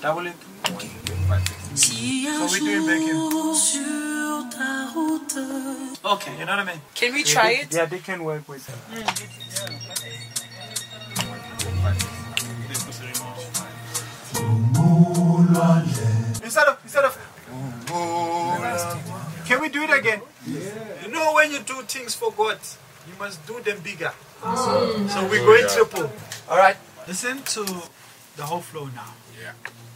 Double in 3. So we're doing bacon. Okay, you know what I mean? Can we try it? Yeah, they can work with that. Instead of can we do it again? You know when you do things for God, you must do them bigger. So we're going triple. Alright, listen to the whole flow now. Yeah.